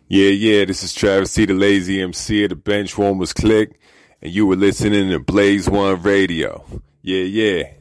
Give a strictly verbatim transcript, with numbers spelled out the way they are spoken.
Yeah, yeah, this is Travis T, the Lazy M C of the Benchwarmers Click, and you were listening to Blaze One Radio. Yeah, yeah.